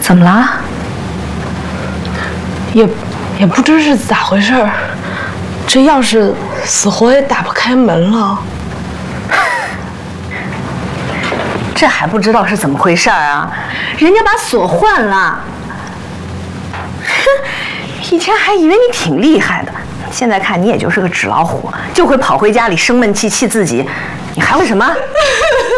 怎么了？ 也不知是咋回事儿，这钥匙死活也打不开门了。 这还不知道是怎么回事啊？人家把锁换了。哼，以前还以为你挺厉害的，现在看你也就是个纸老虎，就会跑回家里生闷气气自己。你还会什么？